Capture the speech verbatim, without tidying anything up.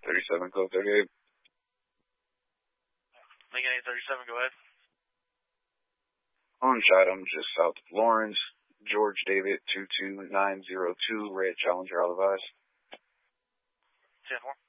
thirty-seven, code thirty-eight. Lincoln eight thirty-seven, go ahead. On Chatham, just south of Lawrence. George David two two nine zero two, red Challenger, all advised. ten four.